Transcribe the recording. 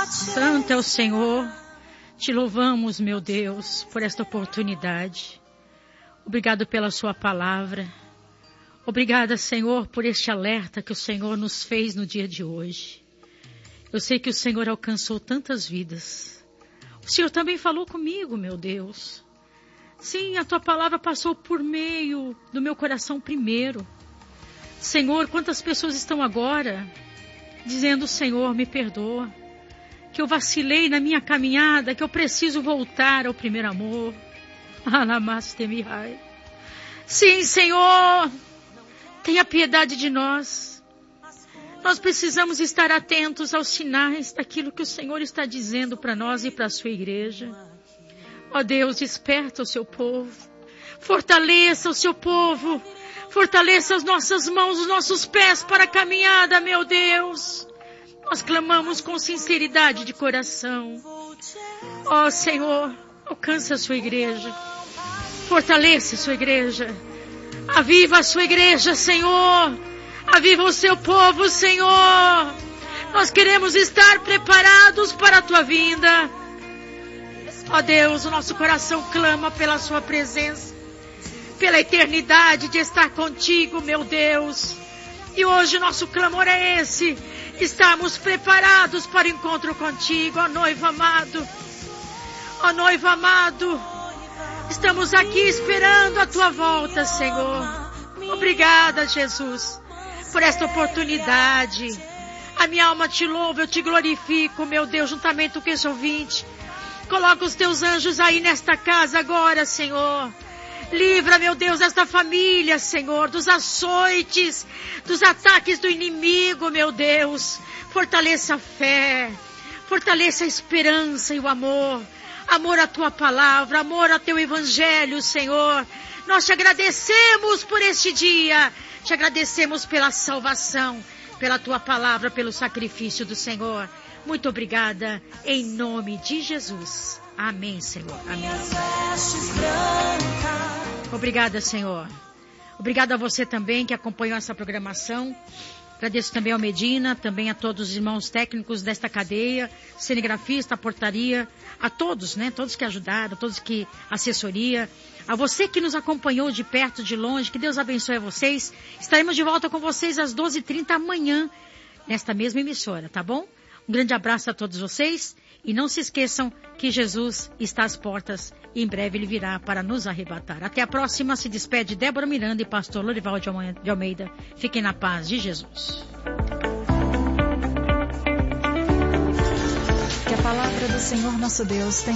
Santo é o Senhor. Te louvamos, meu Deus, por esta oportunidade. Obrigado pela sua palavra. Obrigada, Senhor, por este alerta que o Senhor nos fez no dia de hoje. Eu sei que o Senhor alcançou tantas vidas. O Senhor também falou comigo, meu Deus. Sim, a tua palavra passou por meio do meu coração primeiro. Senhor, quantas pessoas estão agora dizendo, Senhor, me perdoa, que eu vacilei na minha caminhada, que eu preciso voltar ao primeiro amor. Sim, Senhor, tenha piedade de nós. Nós precisamos estar atentos aos sinais daquilo que o Senhor está dizendo para nós e para a sua igreja. Ó Deus, desperta o seu povo, fortaleça o seu povo, fortaleça as nossas mãos, os nossos pés para a caminhada, meu Deus. Nós clamamos com sinceridade de coração. Ó Senhor, alcança a sua igreja, fortaleça a sua igreja, aviva a sua igreja, Senhor, aviva o seu povo, Senhor. Nós queremos estar preparados para a tua vinda. Ó Deus, o nosso coração clama pela sua presença, pela eternidade de estar contigo, meu Deus. E hoje o nosso clamor é esse, estarmos preparados para o encontro contigo, ó noivo amado. Ó noivo amado, estamos aqui esperando a tua volta, Senhor. Obrigada, Jesus, por esta oportunidade. A minha alma te louva, eu te glorifico, meu Deus, juntamente com esse ouvinte. Coloca os teus anjos aí nesta casa agora, Senhor. Livra, meu Deus, esta família, Senhor, dos açoites, dos ataques do inimigo, meu Deus. Fortaleça a fé, fortaleça a esperança e o amor. Amor à tua palavra, amor ao teu evangelho, Senhor. Nós te agradecemos por este dia. Te agradecemos pela salvação, pela tua palavra, pelo sacrifício do Senhor. Muito obrigada, em nome de Jesus. Amém, Senhor. Amém. Obrigada, Senhor. Obrigada a você também que acompanhou essa programação. Agradeço também ao Medina, também a todos os irmãos técnicos desta cadeia, cinegrafista, portaria, a todos, né? Todos que ajudaram, todos que assessoria. A você que nos acompanhou de perto, de longe, que Deus abençoe a vocês. Estaremos de volta com vocês às 12h30 amanhã, nesta mesma emissora, tá bom? Um grande abraço a todos vocês e não se esqueçam que Jesus está às portas e em breve ele virá para nos arrebatar. Até a próxima, se despede Débora Miranda e pastor Lorival de Almeida. Fiquem na paz de Jesus. Que a palavra do Senhor nosso Deus tenha